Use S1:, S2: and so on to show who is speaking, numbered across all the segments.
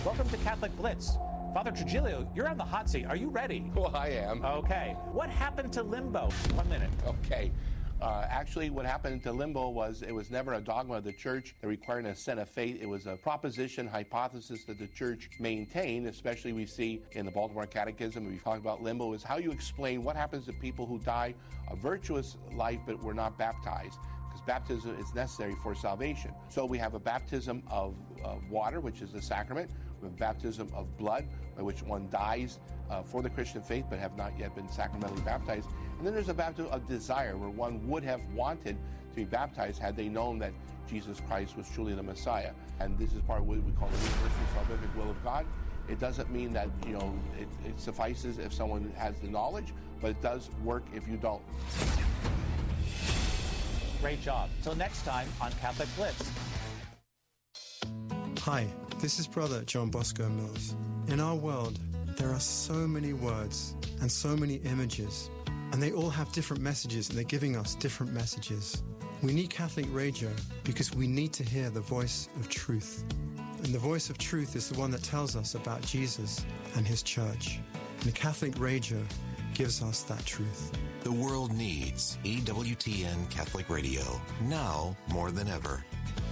S1: Welcome to Catholic Blitz. Father Trujillo, you're on the hot seat. Are you ready?
S2: Well, I am.
S1: Okay. What happened to limbo? 1 minute.
S2: Okay. Actually, what happened to limbo was it was never a dogma of the church that required an assent of faith. It was a proposition, hypothesis that the church maintained, especially we see in the Baltimore Catechism. We talk about limbo is how you explain what happens to people who die a virtuous life but were not baptized, because baptism is necessary for salvation. So we have a baptism of water, which is the sacrament. We have a baptism of blood, by which one dies for the Christian faith but have not yet been sacramentally baptized. And then there's a baptism of desire, where one would have wanted to be baptized had they known that Jesus Christ was truly the Messiah. And this is part of what we call the universal salvific will of God. It doesn't mean that, it suffices if someone has the knowledge, but it does work if you don't.
S1: Great job. Till next time on Catholic Blitz.
S3: Hi, this is Brother John Bosco Mills. In our world, there are so many words and so many images, and they all have different messages, and they're giving us different messages. We need Catholic radio because we need to hear the voice of truth. And the voice of truth is the one that tells us about Jesus and his church. And Catholic radio gives us that truth.
S4: The world needs EWTN Catholic Radio, now more than ever.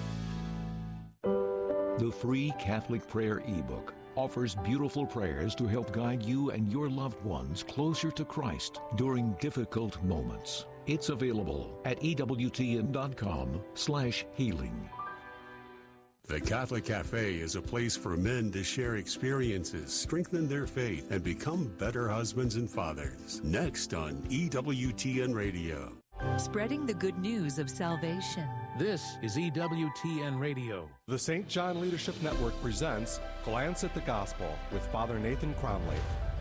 S5: The free Catholic Prayer ebook offers beautiful prayers to help guide you and your loved ones closer to Christ during difficult moments. It's available at EWTN.com/healing.
S6: The Catholic Cafe is a place for men to share experiences, strengthen their faith, and become better husbands and fathers. Next on EWTN Radio.
S7: Spreading the good news of salvation.
S8: This is EWTN Radio.
S9: The St. John Leadership Network presents Glance at the Gospel with Father Nathan Cromley.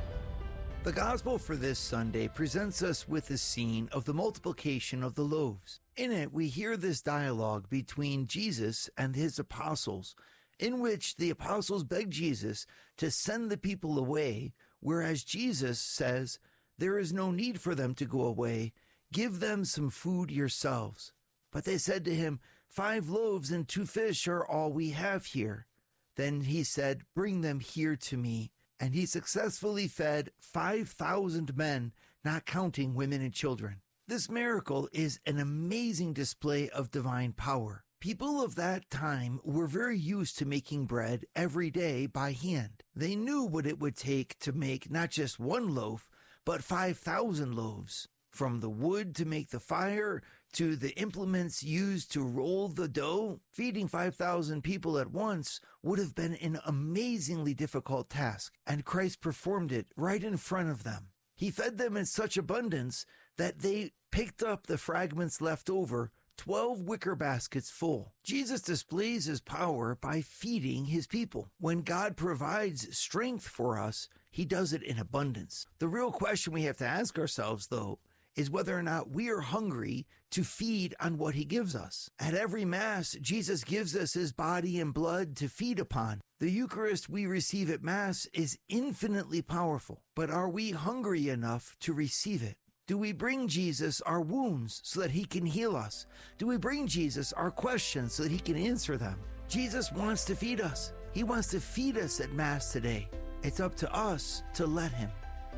S10: The Gospel for this Sunday presents us with the scene of the multiplication of the loaves. In it, we hear this dialogue between Jesus and his apostles, in which the apostles beg Jesus to send the people away, whereas Jesus says, "There is no need for them to go away. Give them some food yourselves." But they said to him, 5 loaves and 2 fish are all we have here. Then he said, "Bring them here to me." And he successfully fed 5,000 men, not counting women and children. This miracle is an amazing display of divine power. People of that time were very used to making bread every day by hand. They knew what it would take to make not just 1 loaf, but 5,000 loaves. From the wood to make the fire, to the implements used to roll the dough, feeding 5,000 people at once would have been an amazingly difficult task, and Christ performed it right in front of them. He fed them in such abundance that they picked up the fragments left over, 12 wicker baskets full. Jesus displays his power by feeding his people. When God provides strength for us, he does it in abundance. The real question we have to ask ourselves, though, is whether or not we are hungry to feed on what he gives us. At every Mass, Jesus gives us his body and blood to feed upon. The Eucharist we receive at Mass is infinitely powerful, but are we hungry enough to receive it? Do we bring Jesus our wounds so that he can heal us? Do we bring Jesus our questions so that he can answer them? Jesus wants to feed us. He wants to feed us at Mass today. It's up to us to let him.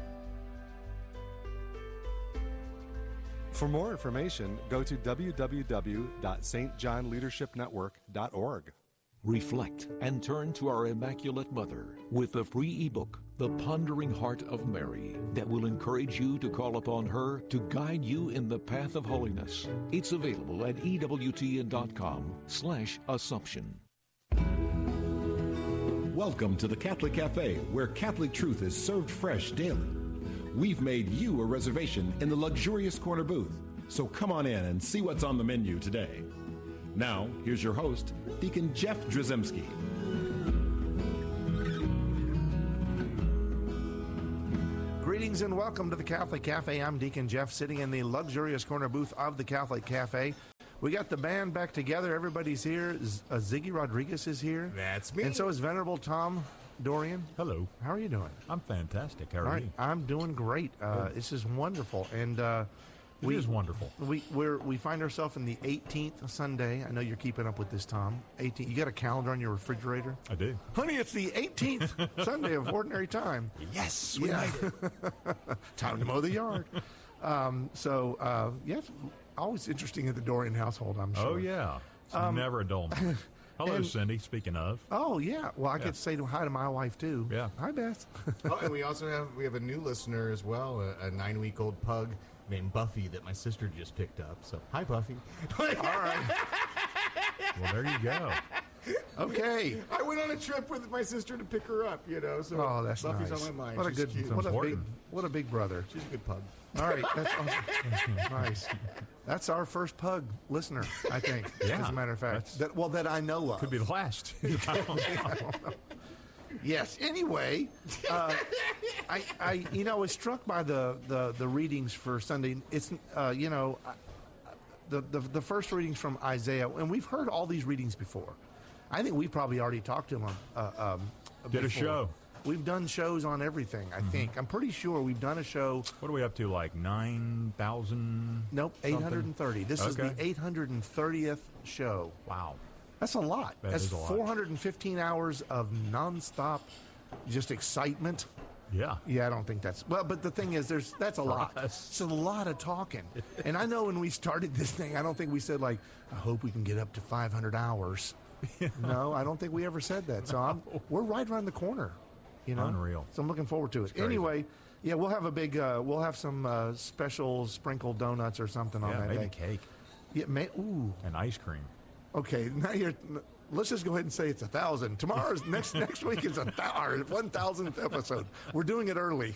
S9: For more information, go to www.stjohnleadershipnetwork.org.
S5: Reflect and turn to our Immaculate Mother with the free ebook, The Pondering Heart of Mary, that will encourage you to call upon her to guide you in the path of holiness. It's available at EWTN.com/Assumption.
S11: Welcome to the Catholic Cafe, where Catholic truth is served fresh daily. We've made you a reservation in the luxurious corner booth, so come on in and see what's on the menu today. Now, here's your host, Deacon Jeff Drzymski.
S12: Greetings and welcome to the Catholic Cafe. I'm Deacon Jeff, sitting in the luxurious corner booth of the Catholic Cafe. We got the band back together. Everybody's here. Ziggy Rodriguez is here.
S13: That's me.
S12: And so is Venerable Tom Dorian.
S13: Hello.
S12: How are you doing?
S13: I'm fantastic. How are you?
S12: I'm doing great. This is wonderful. And
S13: It is wonderful.
S12: We find ourselves in the 18th Sunday. I know you're keeping up with this, Tom. 18. You got a calendar on your refrigerator?
S13: I do.
S12: Honey, it's the 18th Sunday of Ordinary Time.
S13: Yes, we made it.
S12: Time to mow the yard. Yes, always interesting at the Dorian household, I'm sure.
S13: Oh, yeah. It's never a dull moment. Hello, Cindy, speaking of.
S12: Oh, yeah. Well, I get to say hi to my wife, too.
S13: Yeah.
S12: Hi, Beth.
S14: And we also have a new listener as well, a 9-week-old pug named Buffy that my sister just picked up. So, hi, Buffy.
S12: All right.
S13: Well, there you go.
S12: Okay.
S14: I went on a trip with my sister to pick her up, so
S12: that's
S14: Buffy's
S12: nice.
S14: on my mind.
S12: What a
S14: She's
S12: good,
S14: cute.
S12: what a big brother.
S14: She's a good pug.
S12: All right, that's awesome. Nice. That's our first pug listener, I think.
S13: Yeah.
S12: As a matter of fact, that I know of.
S13: Could be the last.
S12: I don't know. Yes. Anyway, I was struck by the readings for Sunday. It's the first readings from Isaiah, and we've heard all these readings before. I think we've probably already talked to them.
S13: Did a
S12: before.
S13: show.
S12: We've done shows on everything, I think. I'm pretty sure we've done a show.
S13: What are we up to, like 9,000?
S12: Nope, 830. This is the 830th show.
S13: Wow.
S12: That's a lot.
S13: That's
S12: a lot. 415 hours of nonstop just excitement.
S13: Yeah.
S12: Yeah, I don't think that's... Well, but the thing is, that's a lot. It's a lot of talking. And I know when we started this thing, I don't think we said, like, I hope we can get up to 500 hours. No, I don't think we ever said that. So we're right around the corner.
S13: Unreal.
S12: So I'm looking forward to it. Anyway, yeah, we'll have a big, we'll have some special sprinkled donuts or something on that
S13: maybe
S12: day.
S13: Cake.
S12: Yeah, ooh.
S13: And ice cream.
S12: Okay, now let's just go ahead and say it's 1,000. Tomorrow's next week is our 1,000th episode. We're doing it early.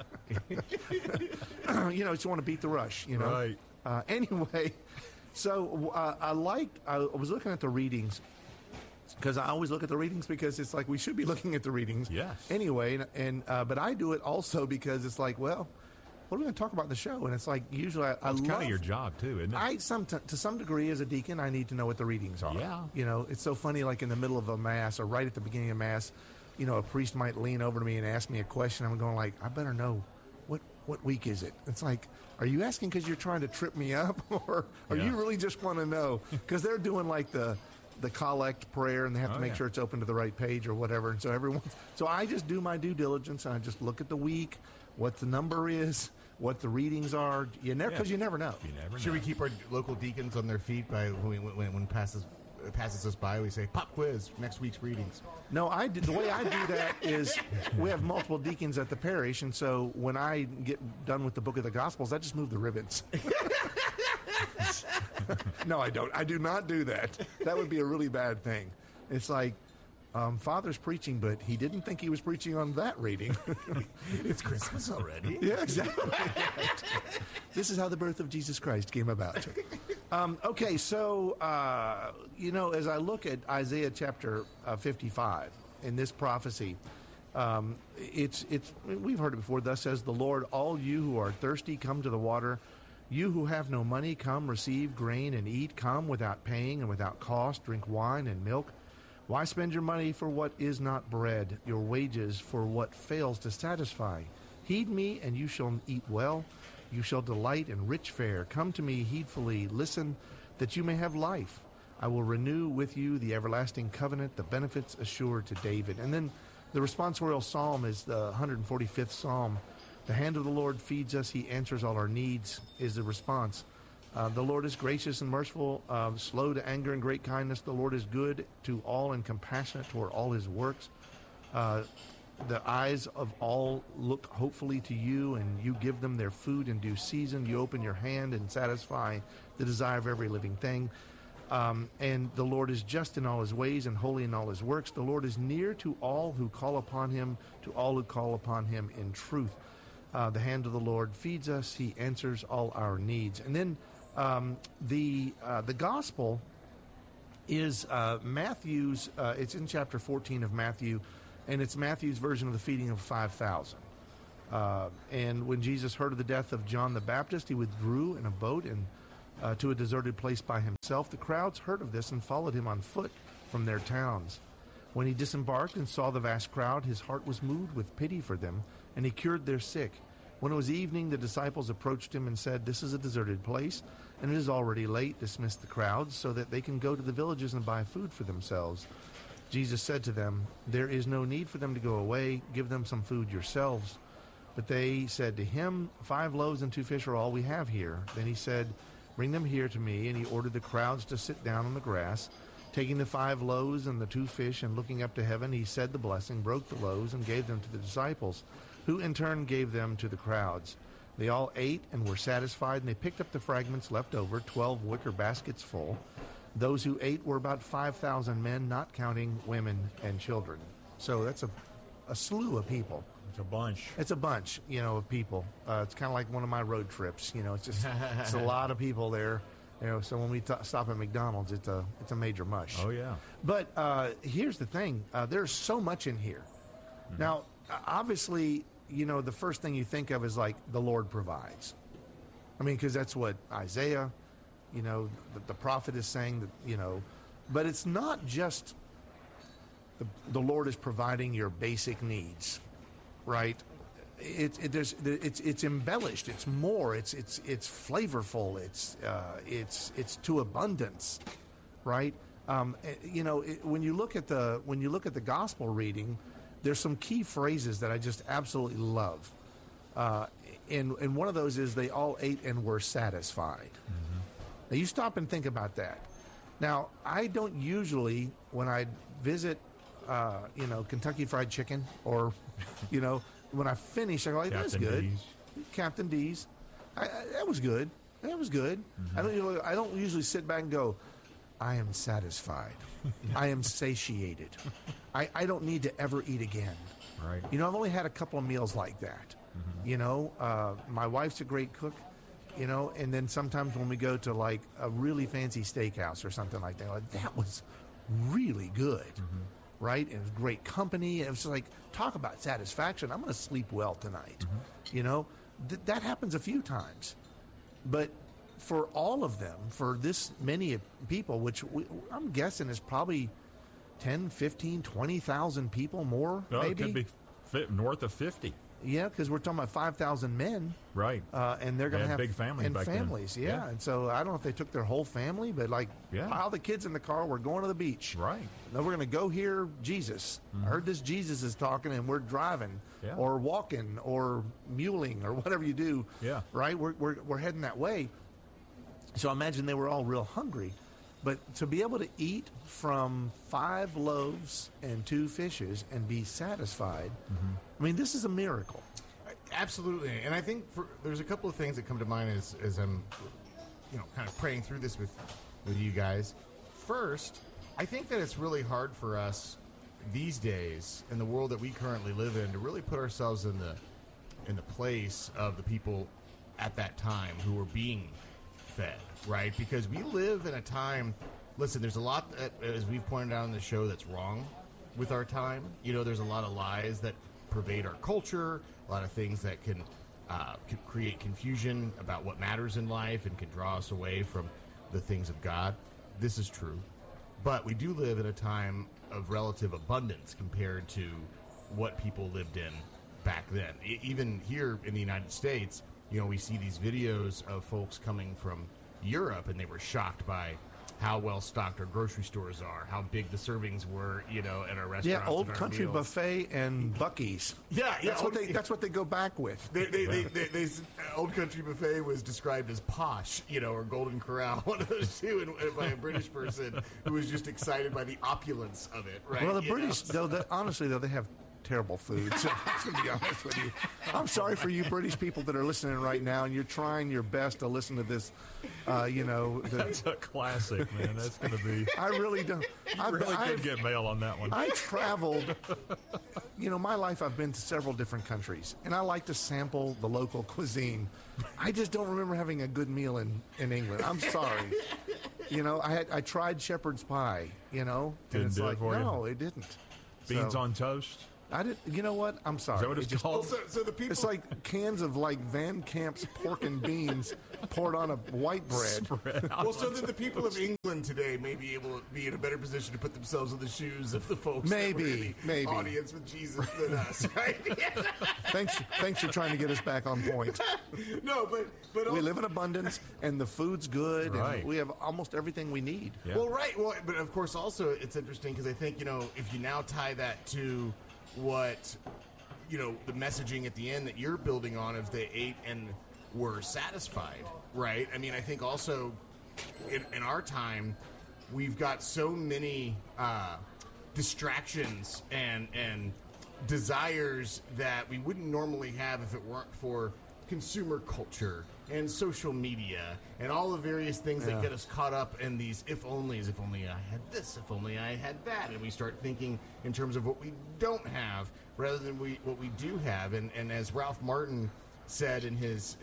S12: Just want to beat the rush.
S13: Right.
S12: Anyway, so I was looking at the readings. Because I always look at the readings because it's like we should be looking at the readings.
S13: Yes.
S12: Anyway, but I do it also because it's like, well, what are we going to talk about in the show? And it's like usually I
S13: it's
S12: love...
S13: kind of your job, too, isn't it?
S12: To some degree, as a deacon, I need to know what the readings are.
S13: Yeah.
S12: It's so funny, like in the middle of a Mass or right at the beginning of Mass, a priest might lean over to me and ask me a question. I'm going like, I better know what week is it? It's like, are you asking because you're trying to trip me up? Or you really just want to know? Because they're doing like the collect prayer, and they have to make sure it's open to the right page or whatever. And so I just do my due diligence, and I just look at the week, what the number is, what the readings are. Because you never know.
S14: Should we keep our local deacons on their feet by when passes us by? We say pop quiz, next week's readings.
S12: No, the way I do that is we have multiple deacons at the parish, and so when I get done with the book of the Gospels, I just move the ribbons. No, I don't. I do not do that. That would be a really bad thing. It's like, Father's preaching, but he didn't think he was preaching on that reading.
S14: It's Christmas already.
S12: Yeah, exactly. This is how the birth of Jesus Christ came about. Okay, so, as I look at Isaiah chapter 55 in this prophecy, we've heard it before. Thus says the Lord, all you who are thirsty, come to the water. You who have no money, come, receive grain and eat. Come without paying and without cost, drink wine and milk. Why spend your money for what is not bread, your wages for what fails to satisfy? Heed me, and you shall eat well. You shall delight in rich fare. Come to me heedfully. Listen, that you may have life. I will renew with you the everlasting covenant, the benefits assured to David. And then the responsorial psalm is the 145th psalm. The hand of the Lord feeds us. He answers all our needs, is the response. The Lord is gracious and merciful, slow to anger and great kindness. The Lord is good to all and compassionate toward all his works. The eyes of all look hopefully to you, and you give them their food in due season. You open your hand and satisfy the desire of every living thing. And the Lord is just in all his ways and holy in all his works. The Lord is near to all who call upon him, to all who call upon him in truth. The hand of the Lord feeds us. He answers all our needs. And then the gospel is Matthew's. It's in chapter 14 of Matthew, and it's Matthew's version of the feeding of 5,000. And when Jesus heard of the death of John the Baptist, he withdrew in a boat and to a deserted place by himself. The crowds heard of this and followed him on foot from their towns. When he disembarked and saw the vast crowd, his heart was moved with pity for them, and he cured their sick. When it was evening, the disciples approached him and said, "This is a deserted place, and it is already late. Dismiss the crowds so that they can go to the villages and buy food for themselves." Jesus said to them, "There is no need for them to go away. Give them some food yourselves." But they said to him, 5 loaves and 2 fish are all we have here." Then he said, "Bring them here to me." And he ordered the crowds to sit down on the grass. Taking the 5 loaves and the 2 fish and looking up to heaven, he said the blessing, broke the loaves, and gave them to the disciples, who in turn gave them to the crowds. They all ate and were satisfied, and they picked up the fragments left over, 12 wicker baskets full. Those who ate were about 5,000 men, not counting women and children. So that's a slew of people.
S13: It's a bunch.
S12: It's a bunch, of people. It's kind of like one of my road trips. It's just it's a lot of people there. So when we stop at McDonald's, it's a major mush.
S13: Oh yeah.
S12: But here's the thing: there's so much in here. Mm-hmm. Now, obviously, the first thing you think of is like the Lord provides. I mean, because that's what Isaiah, the prophet is saying that but it's not just the Lord is providing your basic needs, right? It's embellished. It's more. It's flavorful. It's to abundance, right? When you look at the gospel reading, there's some key phrases that I just absolutely love, and one of those is they all ate and were satisfied. Mm-hmm. Now you stop and think about that. Now I don't usually, when I visit, Kentucky Fried Chicken or, when I finish, I go, like, that's good. Captain D's. That was good. That was good. Mm-hmm. I don't usually sit back and go, I am satisfied. I am satiated. I don't need to ever eat again.
S13: Right.
S12: I've only had a couple of meals like that. Mm-hmm. My wife's a great cook, and then sometimes when we go to like a really fancy steakhouse or something like that, that was really good. Mm-hmm. Right? And it was great company. It was like, talk about satisfaction. I'm going to sleep well tonight. Mm-hmm. That happens a few times. But for all of them, for this many people, which I'm guessing is probably 10, 15, 20,000 people more, maybe?
S13: It could be north of 50.
S12: Yeah, because we're talking about 5,000 men.
S13: Right.
S12: And they're going to have
S13: big families
S12: and
S13: back
S12: families,
S13: then.
S12: Yeah. And so I don't know if they took their whole family, but pile the kids in the car. We're going to the beach.
S13: Right.
S12: Now we're going to go hear Jesus. Mm-hmm. I heard this Jesus is talking, and we're driving or walking or muling or whatever you do.
S13: Yeah.
S12: Right. We're heading that way. So I imagine they were all real hungry. But to be able to eat from 5 loaves and 2 fishes and be satisfied, mm-hmm. I mean, this is a miracle.
S14: Absolutely. And I think there's a couple of things that come to mind as I'm, kind of praying through this with you guys. First, I think that it's really hard for us these days in the world that we currently live in to really put ourselves in the place of the people at that time who were being fed, right? Because we live in a time, listen, there's a lot, as we've pointed out on the show, that's wrong with our time. There's a lot of lies that pervade our culture, a lot of things that can create confusion about what matters in life and can draw us away from the things of God. This is true. But we do live in a time of relative abundance compared to what people lived in back then. Even here in the United States, we see these videos of folks coming from Europe, and they were shocked by how well stocked our grocery stores are, how big the servings were, at our restaurants.
S12: Yeah, Old Country Buffet and Buc-ee's.
S14: Yeah,
S12: that's what they go back with.
S14: They Old Country Buffet was described as posh, or Golden Corral, one of those two, and by a British person who was just excited by the opulence of it. Right?
S12: Well, the British, honestly, they have terrible food. So I'm going to be honest with you. I'm sorry for you British people that are listening right now, and you're trying your best to listen to this.
S13: That's a classic, man. That's going to be.
S12: I really don't.
S13: You really could get mail on that one.
S12: I traveled. My life, I've been to several different countries, and I like to sample the local cuisine. I just don't remember having a good meal in England. I'm sorry. I tried shepherd's pie. And
S13: didn't
S12: it's
S13: do
S12: like,
S13: it for you?
S12: No, it didn't.
S13: Beans on toast.
S12: I didn't. You know what? I'm sorry.
S13: Is that what it's called?
S14: So the people.
S12: It's like cans of like Van Camp's pork and beans poured on a white bread.
S14: Well, so that the people of England today may be able to be in a better position to put themselves in the shoes of the folks that were in the audience with Jesus than us, right?
S12: Thanks for trying to get us back on point.
S14: No, but
S12: we live in abundance, and the food's good, and we have almost everything we need.
S14: Yeah. Well, right. Well, but of course, also it's interesting because I think if you now tie that to what the messaging at the end that you're building on of they ate and were satisfied, right? I mean, I think also in our time we've got so many distractions and desires that we wouldn't normally have if it weren't for consumer culture and social media and all the various things that get us caught up in these if only I had this, if only I had that, and we start thinking in terms of what we don't have rather than what we do have. And as Ralph Martin said in his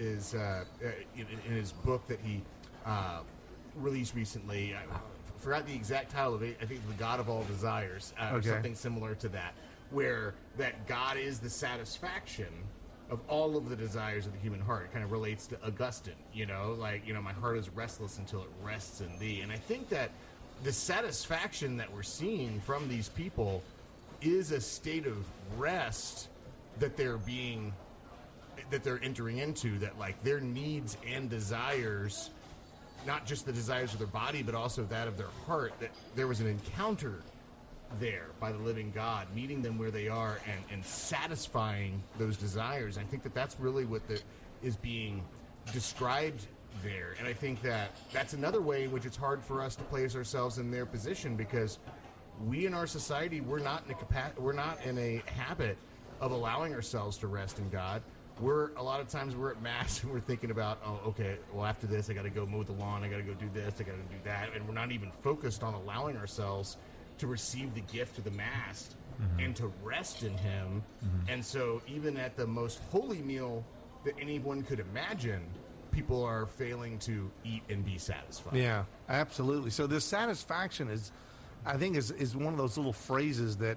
S14: book that he released recently, I forgot the exact title of it. I think it's The God of All Desires, or something similar to that, where that God is the satisfaction of all of the desires of the human heart. It kind of relates to Augustine, my heart is restless until it rests in thee. And I think that the satisfaction that we're seeing from these people is a state of rest that they're entering into, that like their needs and desires, not just the desires of their body, but also that of their heart, that there was an encounter there by the living God, meeting them where they are and satisfying those desires. I think that that's really what is being described there. And I think that that's another way in which it's hard for us to place ourselves in their position, because we in our society, we're not in a habit of allowing ourselves to rest in God. A lot of times we're at Mass and we're thinking about, after this I got to go mow the lawn, I got to go do this, I got to do that, and we're not even focused on allowing ourselves to receive the gift of the Mass and to rest in Him. And so even at the most holy meal that anyone could imagine, people are failing to eat and be satisfied.
S12: Yeah, absolutely. So this satisfaction is one of those little phrases that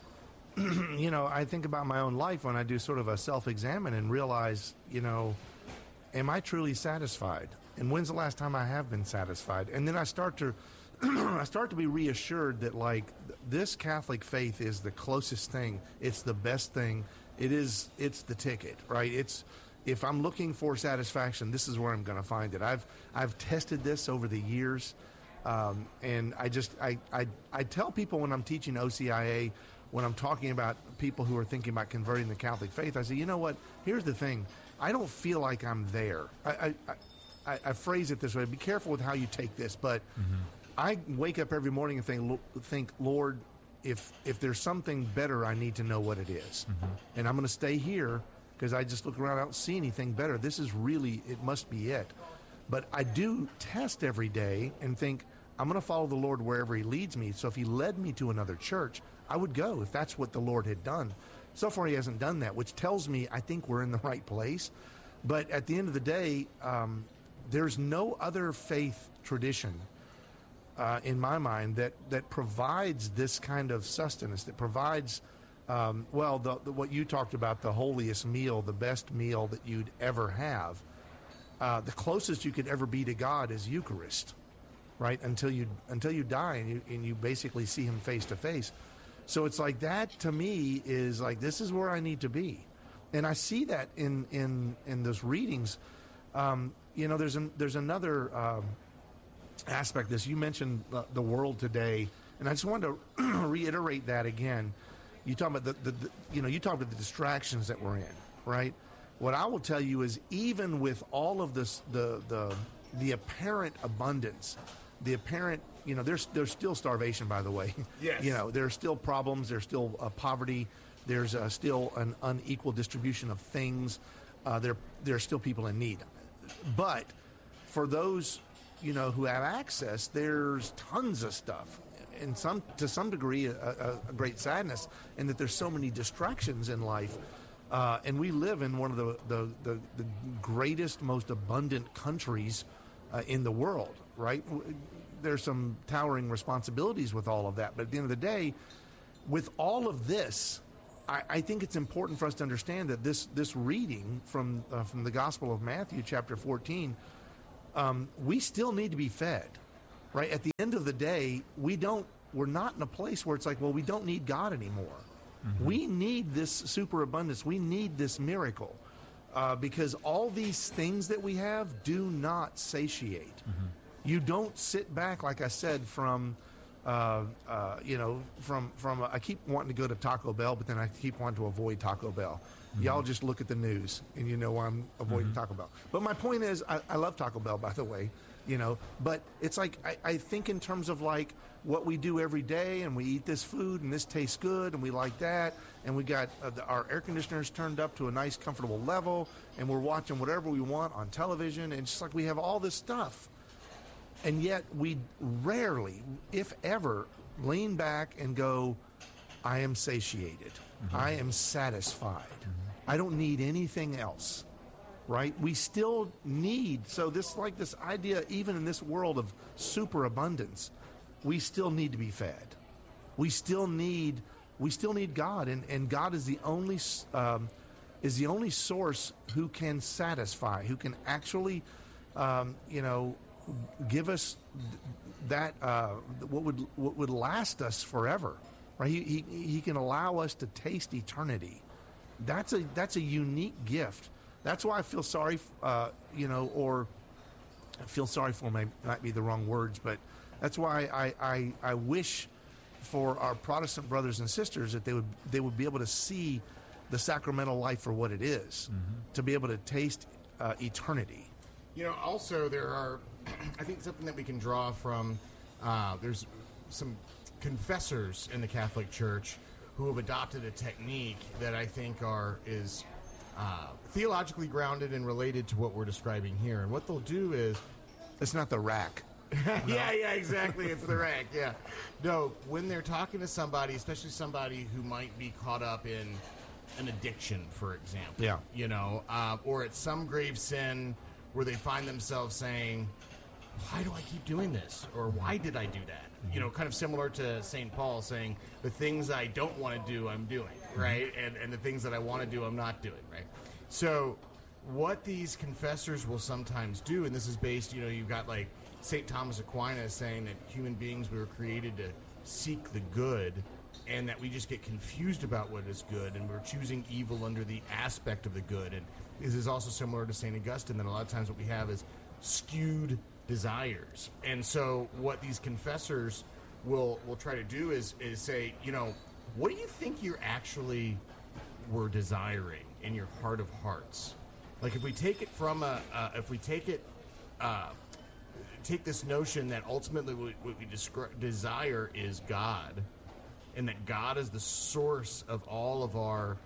S12: I think about my own life when I do sort of a self-examine and realize, am I truly satisfied? And when's the last time I have been satisfied? And then I start to be reassured that like this Catholic faith is the closest thing. It's the best thing. It's the ticket, right? If I'm looking for satisfaction, this is where I'm going to find it. I've tested this over the years, and I tell people when I'm teaching OCIA, when I'm talking about people who are thinking about converting the Catholic faith, I say, you know what? Here's the thing. I don't feel like I'm there. I phrase it this way. Be careful with how you take this, but I wake up every morning and think, Lord, if there's something better, I need to know what it is. And I'm going to stay here because I just look around, I don't see anything better. This is really, it must be it. But I do test every day and think, I'm going to follow the Lord wherever He leads me. So if He led me to another church, I would go if that's what the Lord had done. So far, He hasn't done that, which tells me I think we're in the right place. But at the end of the day, there's no other faith tradition in my mind that provides this kind of sustenance, that provides, what you talked about, the holiest meal, the best meal that you'd ever have. The closest you could ever be to God is Eucharist, right? Until you die and you basically see Him face to face. So it's like that to me is like, this is where I need to be. And I see that in those readings. There's another aspect of this. You mentioned the world today, and I just wanted to reiterate that again. You talk about you talk about the distractions that we're in, right? What I will tell you is, even with all of this, the apparent abundance, the apparent, there's still starvation, by the way.
S14: Yes.
S12: There's still problems. There's still poverty. There's still an unequal distribution of things. There's still people in need. But for those, who have access, there's tons of stuff. And to some degree, a great sadness, and that there's so many distractions in life. And we live in one of the greatest, most abundant countries in the world, right? There's some towering responsibilities with all of that. But at the end of the day, with all of this, I think it's important for us to understand that this reading from the Gospel of Matthew, chapter 14, we still need to be fed, right? At the end of the day, we're not in a place where it's like, well, we don't need God anymore. Mm-hmm. We need this superabundance. We need this miracle because all these things that we have do not satiate. Mm-hmm. You don't sit back, like I said, from I keep wanting to go to Taco Bell, but then I keep wanting to avoid Taco Bell. Mm-hmm. Y'all just look at the news, and you know why I'm avoiding Taco Bell. But my point is, I love Taco Bell, by the way, but it's like I think in terms of like what we do every day, and we eat this food, and this tastes good, and we like that, and we got our air conditioners turned up to a nice, comfortable level, and we're watching whatever we want on television, and it's just like we have all this stuff. And yet we rarely, if ever, lean back and go, I am satiated. Mm-hmm. I am satisfied. Mm-hmm. I don't need anything else, right? We still need, so this idea, even in this world of superabundance, we still need to be fed. We still need God, and God is the only source who can satisfy, who can actually, give us that what would last us forever, right? He can allow us to taste eternity. That's a unique gift. That's why I feel sorry, or feel sorry for might be the wrong words, but that's why I wish for our Protestant brothers and sisters that they would be able to see the sacramental life for what it is, to be able to taste eternity.
S14: Also there are, I think something that we can draw from, there's some confessors in the Catholic Church who have adopted a technique that I think is theologically grounded and related to what we're describing here. And what they'll do is...
S12: It's not the rack.
S14: Yeah, exactly. It's the rack, yeah. No, when they're talking to somebody, especially somebody who might be caught up in an addiction, for example. Yeah. Or it's some grave sin where they find themselves saying, why do I keep doing this? Or why did I do that? Kind of similar to St. Paul saying, the things I don't want to do, I'm doing, right? And the things that I want to do, I'm not doing, right? So what these confessors will sometimes do, and this is based, you've got like St. Thomas Aquinas saying that human beings, we were created to seek the good, and that we just get confused about what is good, and we're choosing evil under the aspect of the good. And this is also similar to St. Augustine, that a lot of times what we have is skewed desires. And so what these confessors will try to do is say, what do you think you actually were desiring in your heart of hearts? Like if we take it from take this notion that ultimately what we desire is God, and that God is the source of all of our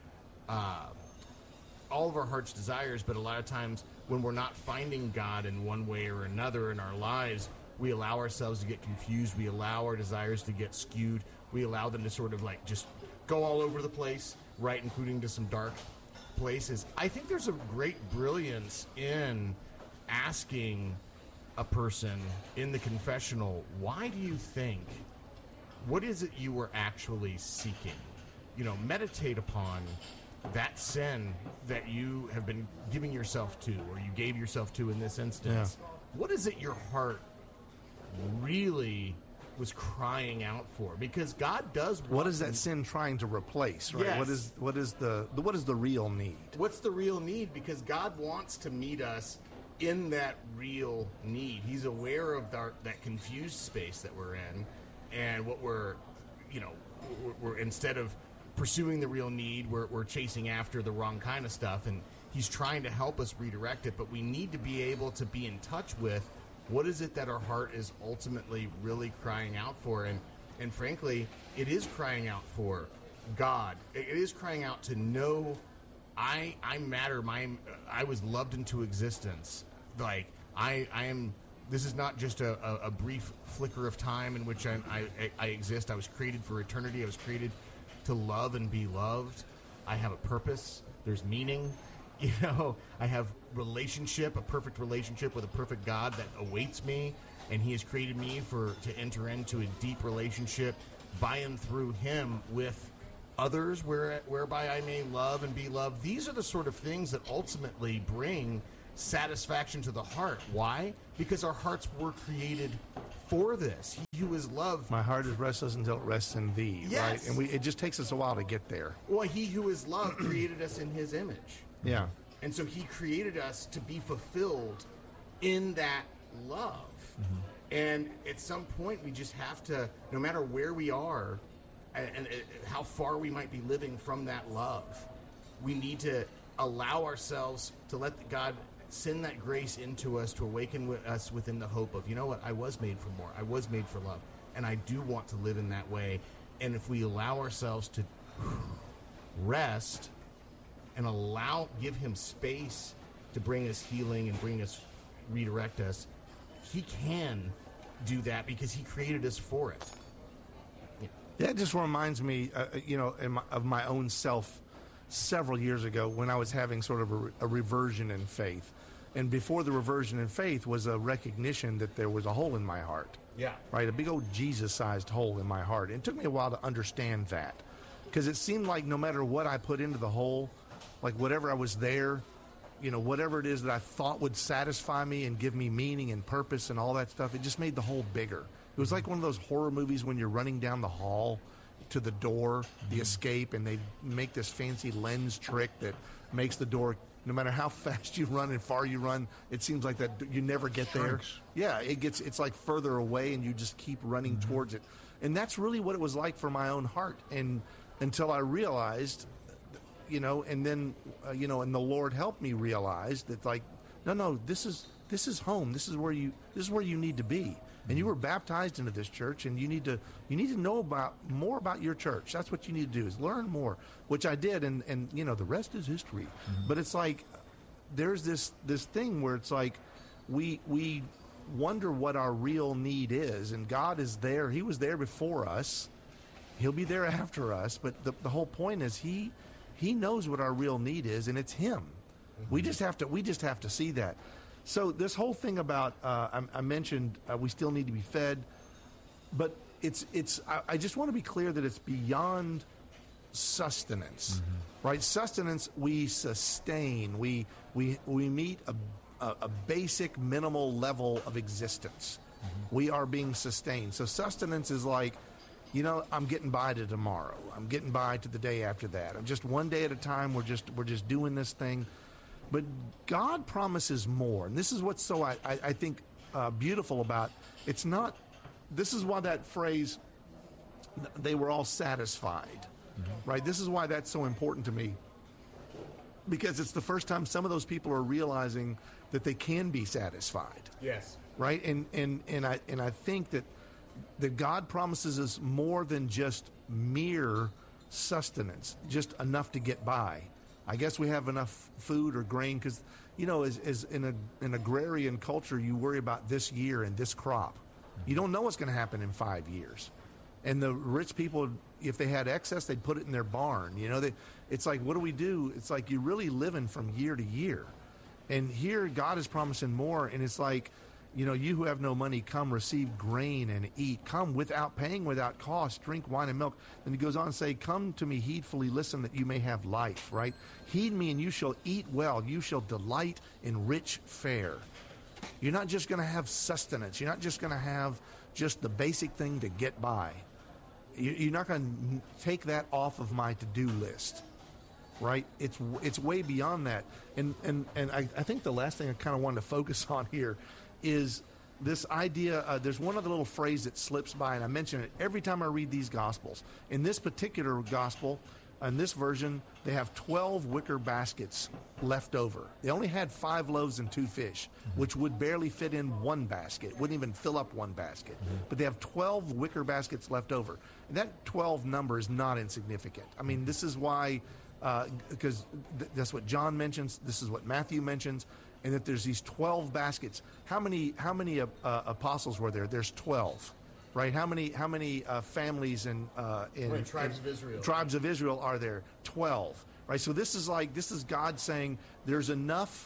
S14: heart's desires, but a lot of times when we're not finding God in one way or another in our lives, we allow ourselves to get confused. We allow our desires to get skewed. We allow them to sort of like just go all over the place, right, including to some dark places. I think there's a great brilliance in asking a person in the confessional, why do you think, what is it you were actually seeking? Meditate upon that sin that you have been giving yourself to, or you gave yourself to in this instance. Yeah. What is it your heart really was crying out for? Because God does want...
S12: What is that sin trying to replace, right?
S14: Yes.
S12: What is the real need?
S14: What's the real need? Because God wants to meet us in that real need. He's aware of that confused space that we're in, and what we're instead of pursuing the real need, we're chasing after the wrong kind of stuff, and he's trying to help us redirect it. But we need to be able to be in touch with what is it that our heart is ultimately really crying out for. And frankly, it is crying out for God. It is crying out to know I matter. I was loved into existence. Like I am. This is not just a brief flicker of time in which I exist. I was created for eternity. I was created to love and be loved. I have a purpose. There's meaning. I have relationship, a perfect relationship with a perfect God that awaits me, and he has created me to enter into a deep relationship by and through him with others whereby I may love and be loved. These are the sort of things that ultimately bring satisfaction to the heart. Why? Because our hearts were created for this. He who is loved.
S12: My heart is restless until it rests in thee.
S14: Yes.
S12: Right? And it just takes us a while to get there.
S14: Well, he who is loved created us in his image.
S12: Yeah.
S14: And so he created us to be fulfilled in that love. And at some point, we just have to, no matter where we are and how far we might be living from that love, we need to allow ourselves to let God send that grace into us to awaken us within the hope of, you know what, I was made for more. I was made for love. And I do want to live in that way. And if we allow ourselves to rest and give him space to bring us healing and redirect us, he can do that because he created us for it.
S12: Yeah, it just reminds me, of my own self several years ago when I was having sort of a reversion in faith. And before the reversion in faith was a recognition that there was a hole in my heart.
S14: Yeah.
S12: Right? A big old Jesus-sized hole in my heart. And it took me a while to understand that. Because it seemed like no matter what I put into the hole, like whatever I was there, whatever it is that I thought would satisfy me and give me meaning and purpose and all that stuff, it just made the hole bigger. It was like one of those horror movies when you're running down the hall to the door, the escape, and they make this fancy lens trick that makes the door, no matter how fast you run and far you run, it seems like that you never get there. Yeah, it's like further away and you just keep running towards it. And that's really what it was like for my own heart. And until I realized, and then, and the Lord helped me realize that, like, no, this is home. This is where you need to be. And you were baptized into this church, and you need to know more about your church. That's what you need to do, is learn more, which I did, and the rest is history. But it's like there's this thing where it's like we wonder what our real need is, and God is there. He was there before us. He'll be there after us. But the whole point is He knows what our real need is, and it's Him. We just have to see that. So this whole thing about I mentioned we still need to be fed, but I just want to be clear that it's beyond sustenance, right? Sustenance, we sustain, we meet a basic minimal level of existence. We are being sustained. So sustenance is like, I'm getting by to tomorrow. I'm getting by to the day after that. I'm just one day at a time. We're just doing this thing. But God promises more. And this is what's so, I think, beautiful about it's not, this is why that phrase, they were all satisfied, right? This is why that's so important to me. Because it's the first time some of those people are realizing that they can be satisfied.
S14: Yes.
S12: Right? And I think that God promises us more than just mere sustenance, just enough to get by. I guess we have enough food or grain because, as in an agrarian culture, you worry about this year and this crop. You don't know what's going to happen in 5 years. And the rich people, if they had excess, they'd put it in their barn. It's like, what do we do? It's like you're really living from year to year. And here God is promising more, and it's like, you who have no money, come receive grain and eat. Come without paying, without cost, drink wine and milk. And he goes on to say, come to me heedfully, listen that you may have life, right? Heed me and you shall eat well. You shall delight in rich fare. You're not just going to have sustenance. You're not just going to have just the basic thing to get by. You're not going to take that off of my to-do list, right? It's way beyond that. And I think the last thing I kind of wanted to focus on here is this idea, there's one other little phrase that slips by, and I mention it every time I read these Gospels. In this particular Gospel, in this version, they have 12 wicker baskets left over. They only had 5 loaves and 2 fish, which would barely fit in one basket, wouldn't even fill up one basket. But they have 12 wicker baskets left over. And that 12 number is not insignificant. I mean, this is why, because that's what John mentions, this is what Matthew mentions, and that there's these 12 baskets. How many apostles were there? There's 12, right? How many families in
S14: tribes of Israel?
S12: Tribes of Israel are there? 12, right? So this is God saying there's enough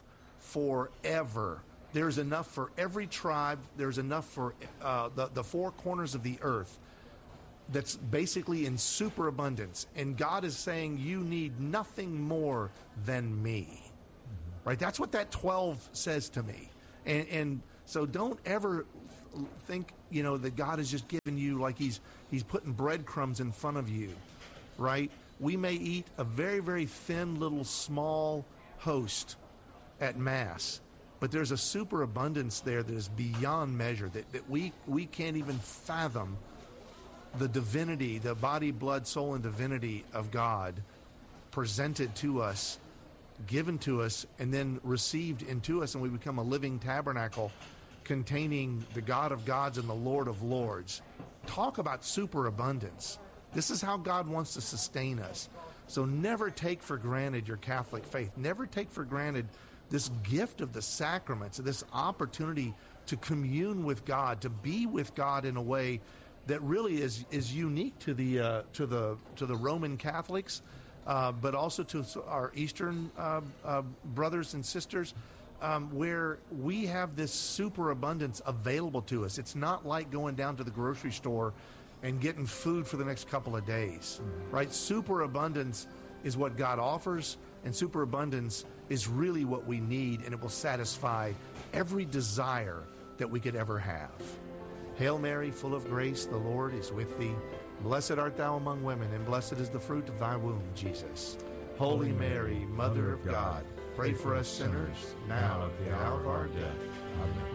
S12: forever. There's enough for every tribe. There's enough for the 4 corners of the earth. that's basically in superabundance. And God is saying, you need nothing more than me. Right? That's what that 12 says to me. And so don't ever think, that God is just giving you like he's putting breadcrumbs in front of you. Right? We may eat a very, very thin little small host at Mass, but there's a superabundance there that is beyond measure, that we can't even fathom the divinity, the body, blood, soul, and divinity of God presented to us, given to us, and then received into us, and we become a living tabernacle containing the God of gods and the Lord of lords. Talk about superabundance. This is how God wants to sustain us. So never take for granted your Catholic faith. Never take for granted this gift of the sacraments, this opportunity to commune with God, to be with God in a way that really is unique to the Roman Catholics, but also to our Eastern brothers and sisters, where we have this superabundance available to us. It's not like going down to the grocery store and getting food for the next couple of days, right? Superabundance is what God offers, and superabundance is really what we need, and it will satisfy every desire that we could ever have. Hail Mary, full of grace, the Lord is with thee. Blessed art thou among women, and blessed is the fruit of thy womb, Jesus. Holy Mary, Mother of God, pray for us sinners, now and at the hour of our death. Amen.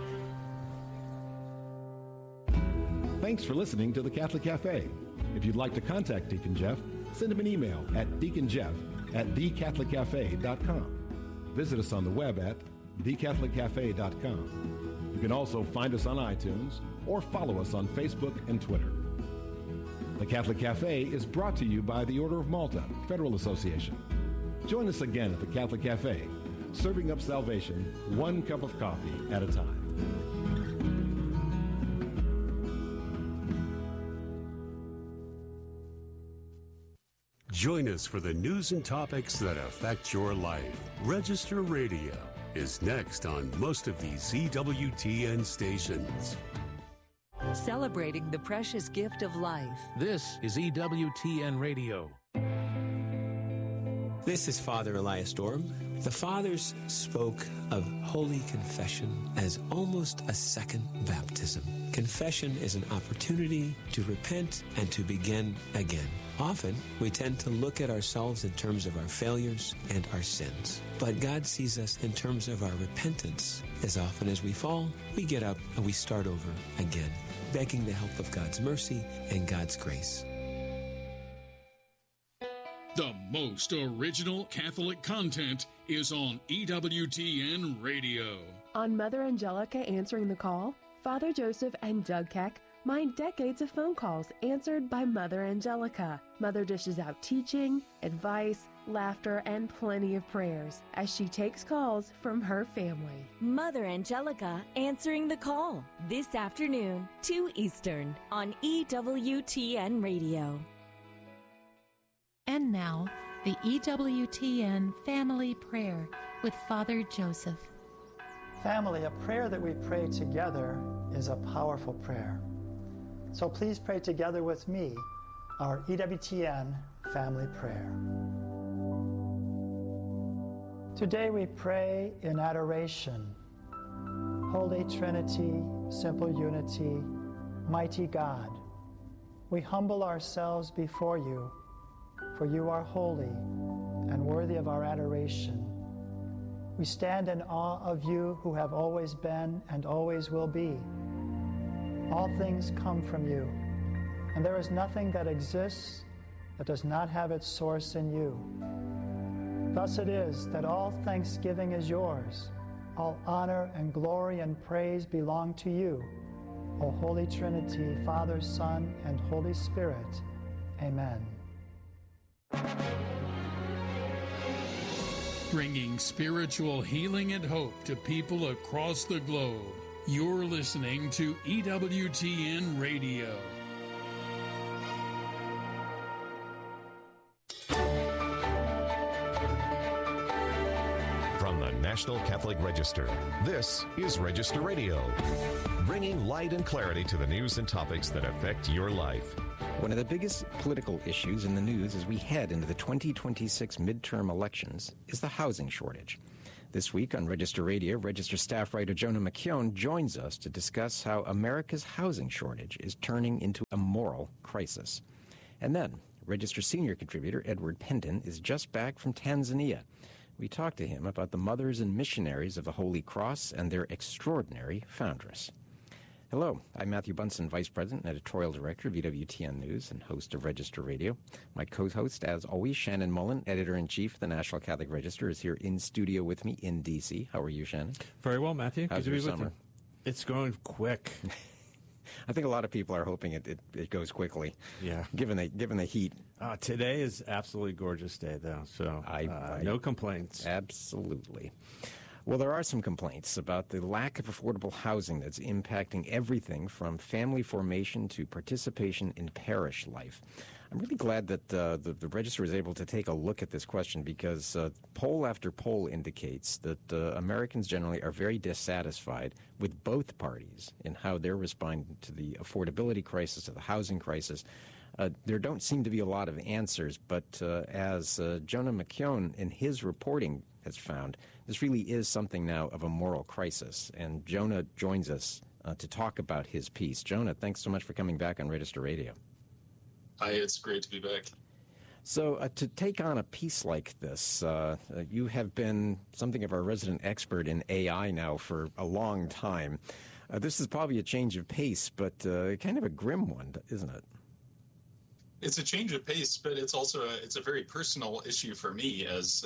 S11: Thanks for listening to the Catholic Cafe. If you'd like to contact Deacon Jeff, send him an email at deaconjeff@thecatholiccafe.com. Visit us on the web at thecatholiccafe.com. You can also find us on iTunes or follow us on Facebook and Twitter. The Catholic Cafe is brought to you by the Order of Malta Federal Association. Join us again at the Catholic Cafe, serving up salvation one cup of coffee at a time.
S6: Join us for the news and topics that affect your life. Register Radio is next on most of these EWTN stations.
S7: Celebrating the precious gift of life.
S8: This is EWTN Radio.
S15: This is Father Elias Dorm. The Fathers spoke of Holy Confession as almost a second baptism. Confession is an opportunity to repent and to begin again. Often, we tend to look at ourselves in terms of our failures and our sins. But God sees us in terms of our repentance. As often as we fall, we get up and we start over again, begging the help of God's mercy and God's grace.
S16: The most original Catholic content is on EWTN Radio.
S17: On Mother Angelica Answering the Call, Father Joseph and Doug Keck mind decades of phone calls answered by Mother Angelica. Mother dishes out teaching, advice, laughter, and plenty of prayers as she takes calls from her family.
S18: Mother Angelica Answering the Call, this afternoon, 2 Eastern, on EWTN Radio.
S19: And now, the EWTN Family Prayer with Father Joseph.
S20: Family, a prayer that we pray together is a powerful prayer. So please pray together with me our EWTN Family Prayer. Today we pray in adoration. Holy Trinity, simple unity, mighty God, we humble ourselves before you, for you are holy and worthy of our adoration. We stand in awe of you who have always been and always will be. All things come from you, and there is nothing that exists that does not have its source in you. Thus it is that all thanksgiving is yours, all honor and glory and praise belong to you, O Holy Trinity, Father, Son, and Holy Spirit. Amen.
S16: Bringing spiritual healing and hope to people across the globe. You're listening to EWTN Radio.
S4: From the National Catholic Register, this is Register Radio, bringing light and clarity to the news and topics that affect your life.
S21: One of the biggest political issues in the news as we head into the 2026 midterm elections is the housing shortage. This week on Register Radio, Register staff writer Jonah McKeown joins us to discuss how America's housing shortage is turning into a moral crisis. And then, Register senior contributor Edward Pendon is just back from Tanzania. We talked to him about the mothers and missionaries of the Holy Cross and their extraordinary foundress. Hello, I'm Matthew Bunson, Vice President and Editorial Director of EWTN News and host of Register Radio. My co-host, as always, Shannon Mullen, Editor-in-Chief of the National Catholic Register, is here in studio with me in D.C. How are you, Shannon?
S22: Very well, Matthew.
S21: How's
S22: Good to
S21: your
S22: be with
S21: summer?
S22: you. It's going quick.
S21: I think a lot of people are hoping it goes quickly.
S22: Yeah.
S21: Given the heat.
S22: Today is absolutely gorgeous day, though, so no complaints.
S21: Absolutely. Well, there are some complaints about the lack of affordable housing that's impacting everything from family formation to participation in parish life. I'm really glad that the Register is able to take a look at this question because poll after poll indicates that Americans generally are very dissatisfied with both parties in how they're responding to the affordability crisis, to the housing crisis. There don't seem to be a lot of answers, but as Jonah McKeown in his reporting has found, this really is something now of a moral crisis. And Jonah joins us to talk about his piece. Jonah, thanks so much for coming back on Register Radio.
S23: Hi, it's great to be back.
S21: So to take on a piece like this, you have been something of our resident expert in AI now for a long time. This is probably a change of pace, but kind of a grim one, isn't it?
S23: It's a change of pace, but it's also it's a very personal issue for me, as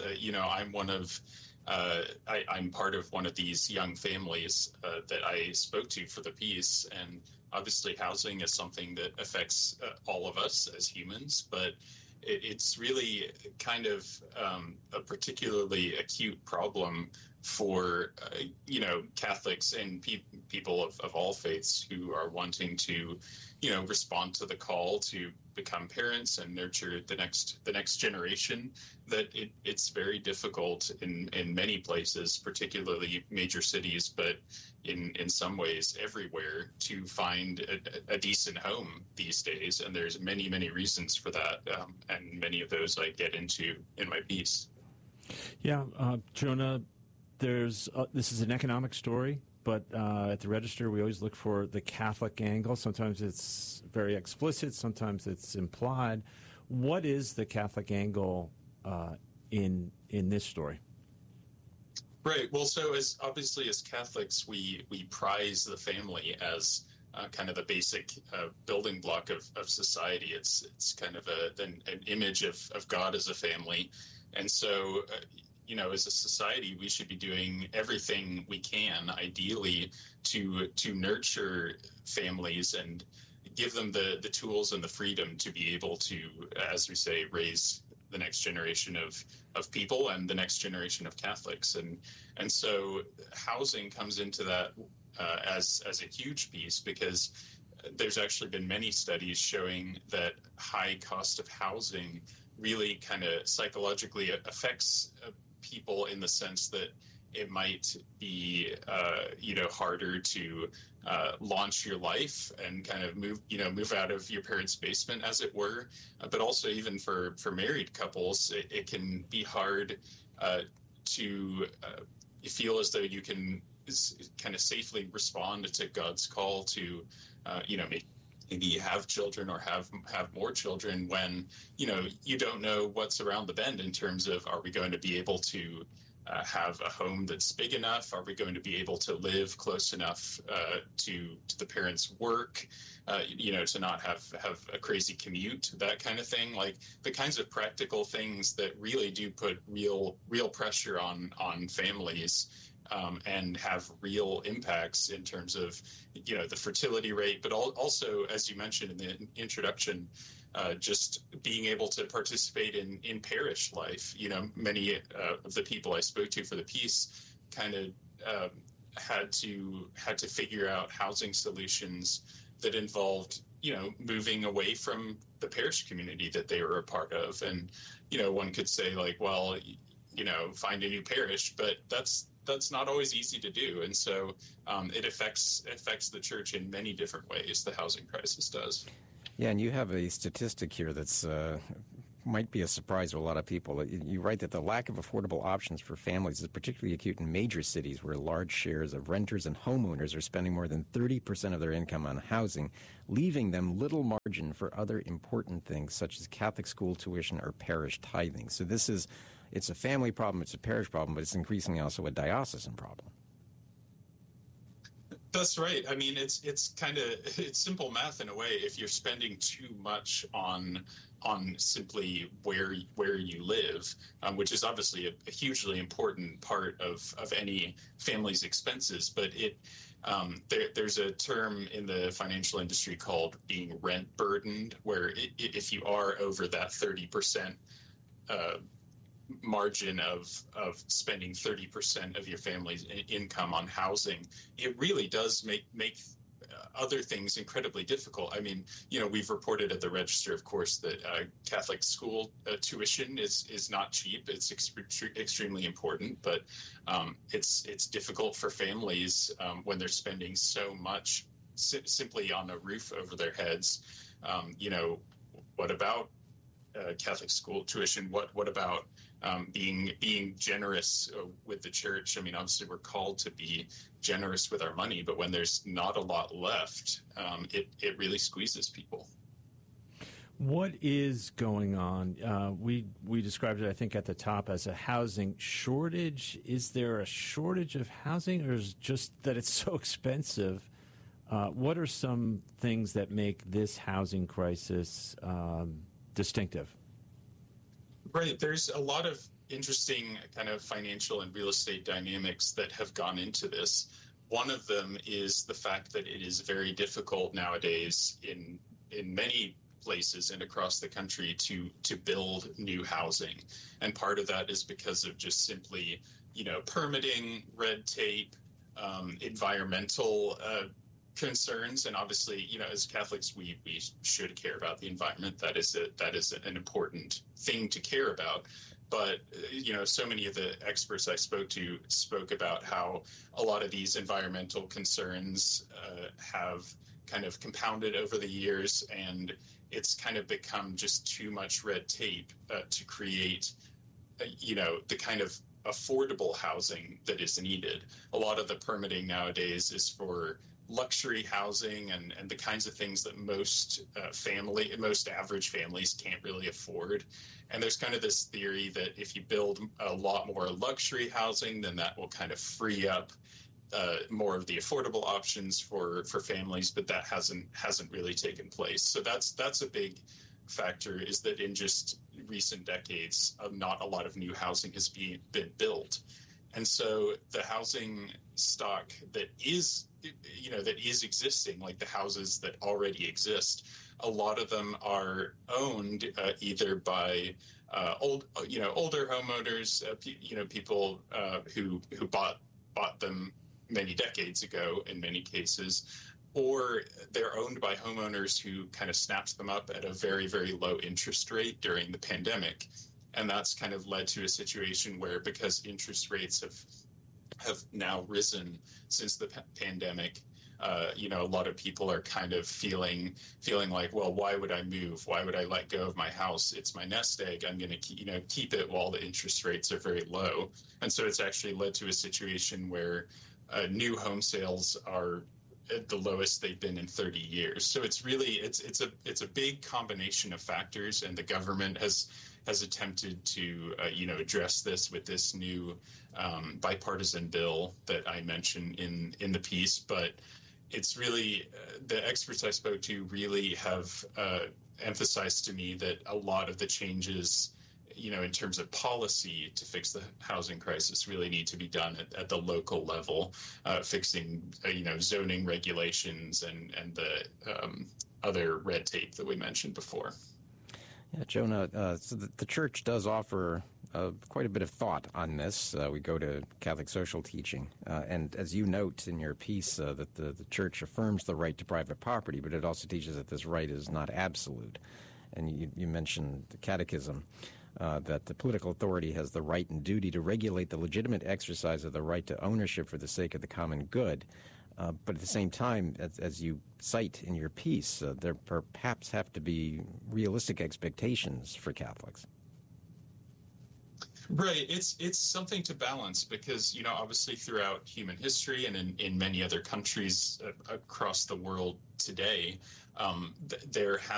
S23: I'm part of one of these young families that I spoke to for the piece, and obviously housing is something that affects all of us as humans, but it's really kind of a particularly acute problem for Catholics and people of all faiths who are wanting to respond to the call to become parents and nurture the next generation. That it's very difficult in many places, particularly major cities, but in some ways everywhere, to find a decent home these days. And there's many reasons for that, and many of those I get into in my piece.
S22: Yeah, Jonah, this is an economic story, but at the Register we always look for the Catholic angle. Sometimes it's very explicit, sometimes it's implied. What is the Catholic angle in this story?
S23: Right. Well, so as Catholics, we prize the family as kind of the basic building block of society. It's kind of an image of God as a family, and so as a society, we should be doing everything we can, ideally, to nurture families and give them the tools and the freedom to be able to, as we say, raise the next generation of people and the next generation of Catholics. And so housing comes into that as a huge piece, because there's actually been many studies showing that high cost of housing really kind of psychologically affects people, in the sense that it might be harder to launch your life and kind of move out of your parents' basement, as it were. But also, even for married couples, it can be hard to feel as though you can kind of safely respond to God's call to maybe have children or have more children, when you don't know what's around the bend in terms of, are we going to be able to have a home that's big enough? Are we going to be able to live close enough to the parents' work? To not have a crazy commute, that kind of thing. Like the kinds of practical things that really do put real pressure on families. And have real impacts in terms of, the fertility rate, but also, as you mentioned in the introduction, just being able to participate in parish life. Many of the people I spoke to for the piece kind of had to figure out housing solutions that involved, moving away from the parish community that they were a part of. And, one could say, like, well, find a new parish, but that's not always easy to do. And so it affects the church in many different ways, the housing crisis does.
S21: Yeah, and you have a statistic here that's might be a surprise to a lot of people. You write that the lack of affordable options for families is particularly acute in major cities where large shares of renters and homeowners are spending more than 30% of their income on housing, leaving them little margin for other important things such as Catholic school tuition or parish tithing. So it's a family problem, it's a parish problem, but it's increasingly also a diocesan problem.
S23: That's right. I mean, it's simple math in a way. If you're spending too much on simply where you live, which is obviously a hugely important part of any family's expenses, but there's a term in the financial industry called being rent burdened, where if you are over that 30% margin of spending 30% of your family's income on housing, it really does make other things incredibly difficult. I mean, we've reported at the Register, of course, that Catholic school tuition is not cheap. It's extremely important, but it's difficult for families when they're spending so much simply on a roof over their heads. What about Catholic school tuition? What about being generous with the church? I mean, obviously we're called to be generous with our money, but when there's not a lot left, it really squeezes people.
S22: What is going on? We described it, I think, at the top as a housing shortage. Is there a shortage of housing, or is it just that it's so expensive? What are some things that make this housing crisis distinctive?
S23: Right. There's a lot of interesting kind of financial and real estate dynamics that have gone into this. One of them is the fact that it is very difficult nowadays in many places and across the country to build new housing. And part of that is because of just simply, permitting, red tape, environmental concerns. And obviously, as Catholics, we should care about the environment. That is an important thing to care about. But, so many of the experts I spoke about how a lot of these environmental concerns have kind of compounded over the years, and it's kind of become just too much red tape to create, the kind of affordable housing that is needed. A lot of the permitting nowadays is for luxury housing and the kinds of things that most average families can't really afford. And there's kind of this theory that if you build a lot more luxury housing, then that will kind of free up more of the affordable options for families, but that hasn't really taken place. So that's a big factor, is that in just recent decades, not a lot of new housing has been built. And so the housing stock that is existing, like the houses that already exist, a lot of them are owned either by older homeowners, people who bought them many decades ago in many cases, or they're owned by homeowners who kind of snapped them up at a very, very low interest rate during the pandemic. And that's kind of led to a situation where, because interest rates have now risen since the pandemic, a lot of people are kind of feeling like, well, why would I move? Why would I let go of my house? It's my nest egg. I'm going to keep it while the interest rates are very low. And so it's actually led to a situation where new home sales are at the lowest they've been in 30 years. So it's really it's a big combination of factors, and the government has attempted to address this with this new bipartisan bill that I mentioned in the piece. But it's really the experts I spoke to really have emphasized to me that a lot of the changes, in terms of policy to fix the housing crisis, really need to be done at the local level, fixing zoning regulations and the other red tape that we mentioned before.
S21: Yeah, Jonah, so the church does offer quite a bit of thought on this. We go to Catholic social teaching, and as you note in your piece, that the church affirms the right to private property, but it also teaches that this right is not absolute. And you mentioned the Catechism, that the political authority has the right and duty to regulate the legitimate exercise of the right to ownership for the sake of the common good. But at the same time, as you cite in your piece, there perhaps have to be realistic expectations for Catholics.
S23: Right. It's something to balance because, obviously throughout human history and in many other countries across the world today, there